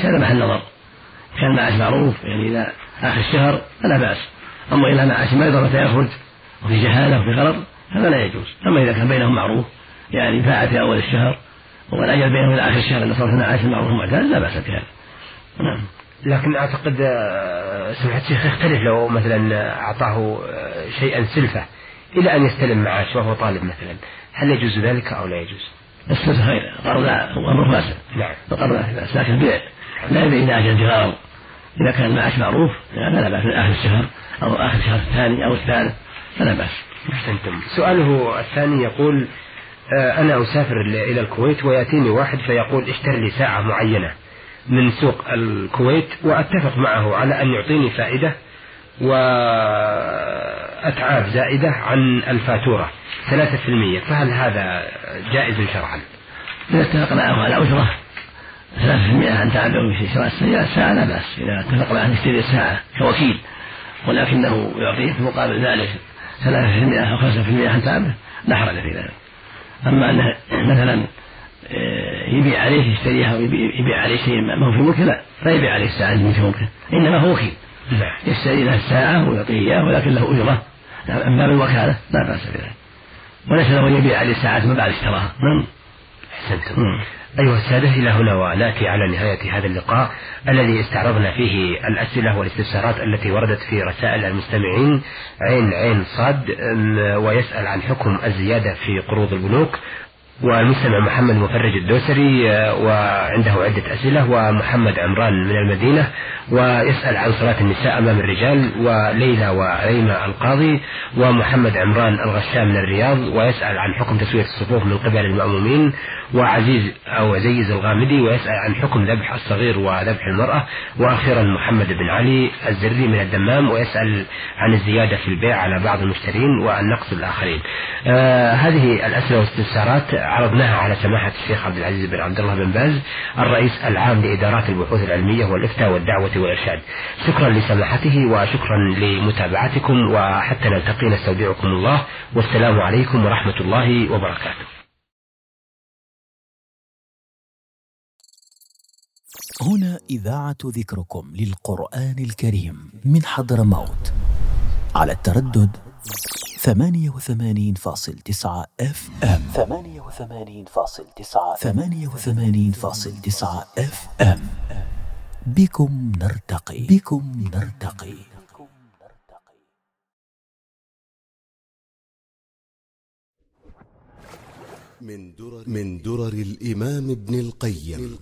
كان محل نظر. كان معاش معروف يعني إلى آخر الشهر فلا بأس، أما إلى معاش مريض متى يخرج وفي جهالة وفي غرض هذا لا يجوز. أما إذا كان بينهم معروف يعني فاعل في أول الشهر والأجل بينهم إلى آخر الشهر أن صرف معاش المعروف معتاد لا بأس بهذا. نعم. لكن أعتقد سمعت الشيخ يختلف لو مثلا أعطاه شيئا سلفة إلى أن يستلم معاش وهو طالب مثلا، هل يجوز ذلك أو لا يجوز؟ السلف خير، القرض هو أمر فاسد. نعم. القرض بأس، لكن البيع لا يبيع إلى أجل غرض. إذا كان المعاش معروف فلا بأس من آخر الشهر أو آخر الشهر الثاني أو الثالث فلا بأس. أحسنتم. سؤاله الثاني يقول أنا أسافر إلى الكويت ويأتيني واحد فيقول اشتري لي ساعة معينة من سوق الكويت وأتفق معه على أن يعطيني فائدة وأتعاب زائدة عن الفاتورة 3%، فهل هذا جائز شرعا؟ إذا اتفق معه على أجرة 3% عن تعبه في شراء الساعة لا بأس. إذا اتفق معه أن يشتري الساعة كوكيل ولكنه يعطيه في مقابل ذلك 3% أو 5% عن تعبه لا حرج في ذلك. أما أنه مثلا يبيع عليه يشتريها ويبيع عليه شيء ما هو في ملكه لا يبيع عليه الساعة في ملكه، إنما هو وكيل يشتري له الساعة ويعطيه إياه ولكن له أجرة أما بالوكالة لا بأس بذلك، وليس له يبيع عليه الساعة ما بعد اشتراها. أحسنتم. أيها السادة، إلى هنا ونأتي على نهاية هذا اللقاء الذي استعرضنا فيه الأسئلة والاستفسارات التي وردت في رسائل المستمعين. عين صاد ويسأل عن حكم الزيادة في قروض البنوك، والمستمع محمد مفرج الدوسري وعنده عدة أسئلة، ومحمد عمران من المدينة ويسأل عن صلاة النساء أمام الرجال، وليلى وريمة القاضي، ومحمد عمران الغشام من الرياض ويسأل عن حكم تسوية الصفوف من قبل المأمومين، وعزيز أو عزيز الغامدي ويسأل عن حكم ذبح الصغير وذبح المرأة، وأخيرا محمد بن علي الزري من الدمام ويسأل عن الزيادة في البيع على بعض المشترين وعن نقص الآخرين. هذه الأسئلة والاستفسارات عرضناها على سماحة الشيخ عبد العزيز بن عبد الله بن باز الرئيس العام لإدارات البحوث العلمية والإفتاء والدعوة والإرشاد. شكرا لسماحته وشكرا لمتابعتكم، وحتى نلتقي نستودعكم الله، والسلام عليكم ورحمة الله وبركاته. هنا إذاعة ذكركم للقرآن الكريم من حضرموت على التردد 88.9 FM 88.9 FM. بكم نرتقي. من درر الإمام ابن القيم.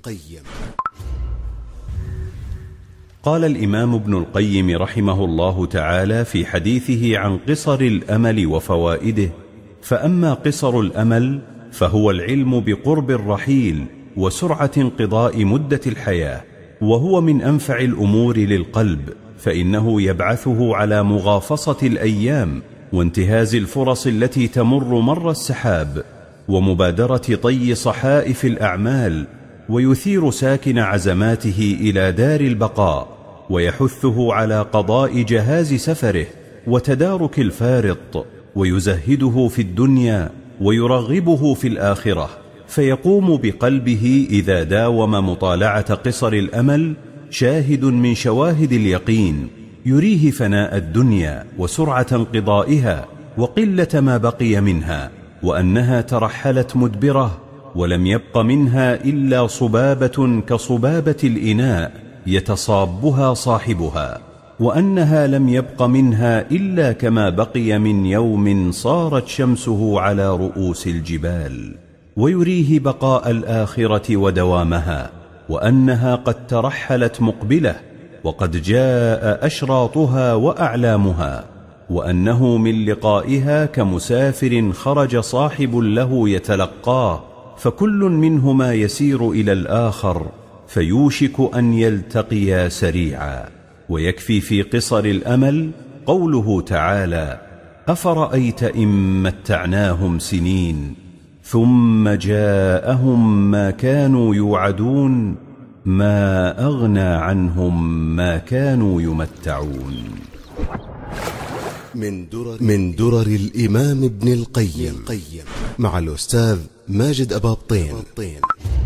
قال الإمام ابن القيم رحمه الله تعالى في حديثه عن قصر الأمل وفوائده: فأما قصر الأمل فهو العلم بقرب الرحيل وسرعة انقضاء مدة الحياة، وهو من أنفع الأمور للقلب، فإنه يبعثه على مغافصة الأيام وانتهاز الفرص التي تمر مر السحاب، ومبادرة طي صحائف الأعمال، ويثير ساكن عزماته إلى دار البقاء، ويحثه على قضاء جهاز سفره وتدارك الفارط، ويزهده في الدنيا ويرغبه في الآخرة، فيقوم بقلبه إذا داوم مطالعة قصر الأمل شاهد من شواهد اليقين يريه فناء الدنيا وسرعة انقضائها وقلة ما بقي منها، وأنها ترحلت مدبرة ولم يبق منها إلا صبابة كصبابة الإناء يتصابها صاحبها، وأنها لم يبق منها إلا كما بقي من يوم صارت شمسه على رؤوس الجبال، ويريه بقاء الآخرة ودوامها، وأنها قد ترحلت مقبلة وقد جاء أشراطها وأعلامها، وأنه من لقائها كمسافر خرج صاحب له يتلقاه، فكل منهما يسير إلى الآخر فيوشك أن يلتقيا سريعا. ويكفي في قصر الأمل قوله تعالى: أفرأيت إن متعناهم سنين ثم جاءهم ما كانوا يوعدون ما أغنى عنهم ما كانوا يمتعون. من درر الإمام ابن القيم مع الأستاذ ماجد أباطين.